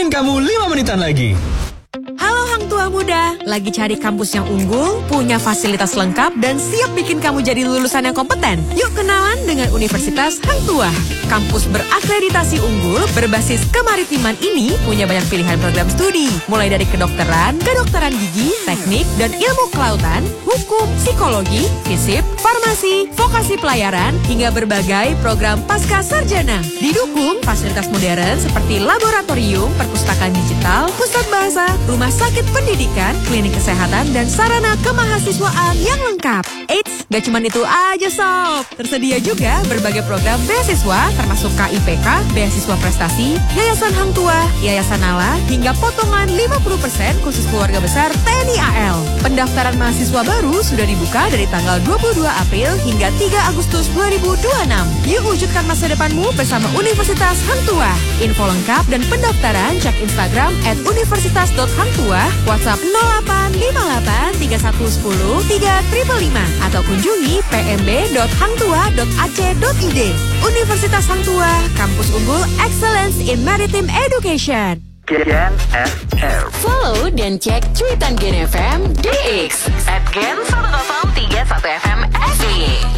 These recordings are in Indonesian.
nemenin kamu 5 menitan lagi. Halo Hang Tua Muda, lagi cari kampus yang unggul, punya fasilitas lengkap, dan siap bikin kamu jadi lulusan yang kompeten? Yuk kenalan dengan Universitas Hang Tua. Kampus berakreditasi unggul berbasis kemaritiman ini punya banyak pilihan program studi, mulai dari kedokteran gigi, teknik dan ilmu kelautan, hukum, psikologi, fisip, farmasi, vokasi pelayaran, hingga berbagai program pasca sarjana. Didukung fasilitas modern seperti laboratorium, perpustakaan digital, pusat bahasa, rumah sakit pendidikan, klinik kesehatan, dan sarana kemahasiswaan yang lengkap. Eits, gak cuma itu aja sob. Tersedia juga berbagai program beasiswa termasuk KIPK, beasiswa prestasi, Yayasan Hang Tua, Yayasan Nala, hingga potongan 50% khusus keluarga besar TNI AL. Pendaftaran mahasiswa baru sudah dibuka dari tanggal 22 April hingga 3 Agustus 2026. Yuk wujudkan masa depanmu bersama Universitas Hang Tua. Info lengkap dan pendaftaran cek Instagram @universitas.hangtua, WhatsApp 085831103555 atau kunjungi pmb.hangtua.ac.id. Universitas Hang Tua, kampus unggul Excellence in Maritime Education. Gen FM. Follow dan cek tweetan Gen FM DX @gen1031FM SY.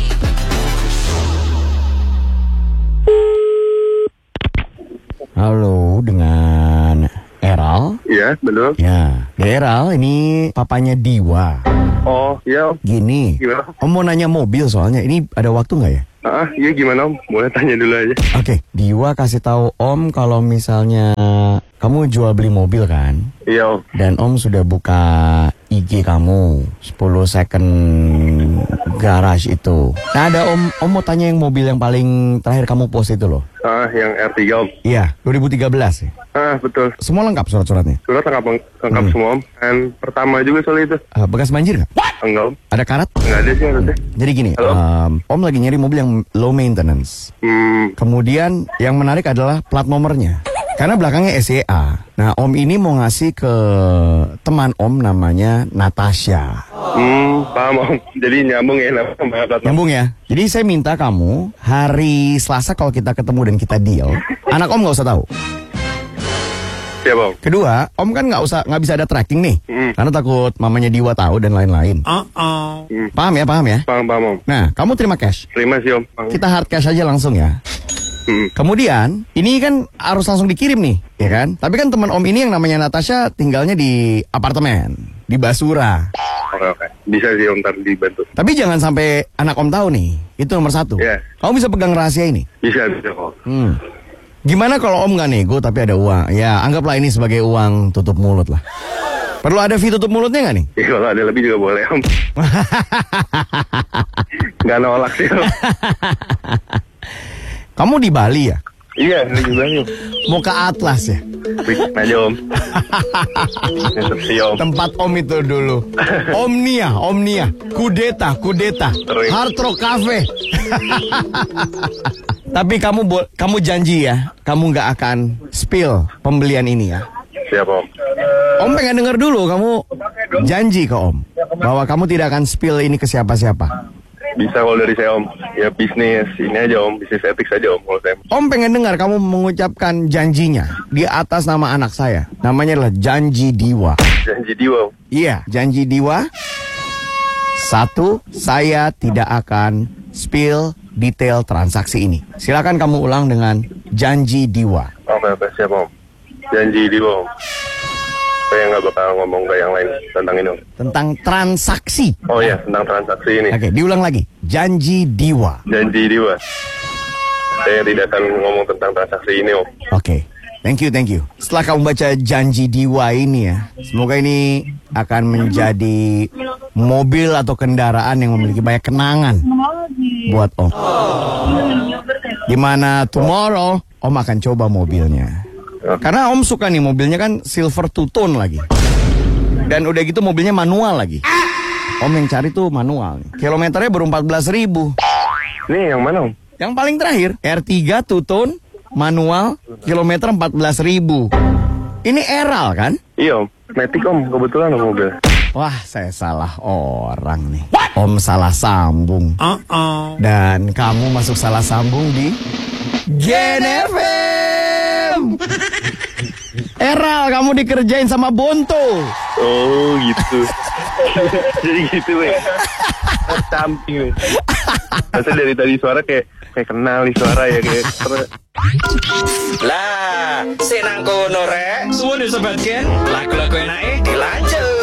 Halo, dengan Eral? Iya, betul. Ya, Eral, ini papanya Diwa. Oh, iya Om. Gini, Gimana? Om mau nanya mobil soalnya. Ini ada waktu nggak ya? Iya gimana Om? Boleh tanya dulu aja. Oke, Diwa kasih tahu Om kalau misalnya kamu jual beli mobil kan? Iya Om. Dan Om sudah buka IG kamu 10 second garage itu. Nah ada Om mau tanya yang mobil yang paling terakhir kamu post itu loh. Yang R3 Om. Iya, 2013 ya. Betul. Semua lengkap surat-suratnya? Surat lengkap semua Om. Dan pertama juga soal itu. Bekas banjir nggak? Enggak Om. Ada karat? Enggak ada sih harusnya. Jadi gini, Om lagi nyari mobil yang low maintenance. Kemudian yang menarik adalah plat nomornya. Karena belakangnya SEA. Nah, Om ini mau ngasih ke teman Om namanya Natasha. Paham Om. Jadi nyambung ya sama plat nomor. Nyambung ya. Jadi saya minta kamu hari Selasa kalau kita ketemu dan kita deal, anak Om nggak usah tahu. Siap Om. Kedua, Om kan nggak bisa ada tracking nih, karena takut mamanya Diwa tahu dan lain-lain. Paham ya? Paham Om. Nah, kamu terima cash. Terima sih Om. Kita hard cash aja langsung ya. Kemudian, ini kan harus langsung dikirim nih, ya kan? Tapi kan teman Om ini yang namanya Natasha tinggalnya di apartemen, di Basura. Oke. Bisa sih Om, ntar dibantu. Tapi jangan sampai anak Om tahu nih, itu nomor 1. Iya. Kamu bisa pegang rahasia ini? Bisa Om. Gimana kalau Om nggak nego tapi ada uang? Ya, anggaplah ini sebagai uang tutup mulut lah. Perlu ada fee tutup mulutnya nggak nih? Ya kalau ada lebih juga boleh Om. Nggak nolak sih Om. Kamu di Bali ya? Iya, ini juga Om. Mau ke Atlas ya? Bikin aja Om. Om. Tempat Om itu dulu. Omnia, Kudeta, Hard Rock Cafe. Tapi kamu janji ya, kamu nggak akan spill pembelian ini ya? Siap Om. Om pengen denger dulu, kamu janji ke Om bahwa kamu tidak akan spill ini ke siapa-siapa. Bisa kalau dari saya Om. Ya bisnis ini aja Om, bisnis etik saja Om kalau saya. Om pengen dengar kamu mengucapkan janjinya di atas nama anak saya. Namanya adalah Janji Diwa. Janji Diwa Om. Iya, Janji Diwa. 1, saya tidak akan spill detail transaksi ini. Silakan kamu ulang dengan Janji Diwa. Oke, siap Om. Janji Diwa Om. Saya nggak bakal ngomong ke yang lain tentang ini Om. Tentang transaksi. Oh iya, tentang transaksi ini. Oke, diulang lagi. Janji Diwa. Janji Diwa. Saya tidak akan ngomong tentang transaksi ini Om. Oke. Thank you. Setelah kamu baca Janji Diwa ini ya, semoga ini akan menjadi mobil atau kendaraan yang memiliki banyak kenangan buat Om. Dimana tomorrow Om akan coba mobilnya. Karena Om suka nih mobilnya kan silver two-tone lagi. Dan udah gitu mobilnya manual lagi. Om yang cari tuh manual. Kilometernya baru 14.000. Ini yang mana Om? Yang paling terakhir R3 two-tone manual kilometer 14.000. Ini Eral kan? Iya Om. Matic Om, kebetulan Om mobil. Wah, saya salah orang nih. Om salah sambung. Dan kamu masuk salah sambung di Gen FM. General, kamu dikerjain sama Bonto. Oh gitu. Jadi gitu weh. Samping weh. Masa dari tadi suara kayak kenal nih suara ya kayak. Lah, senang kono rek. Suwun disobatkan. Lagu-lagu enake dilanjut.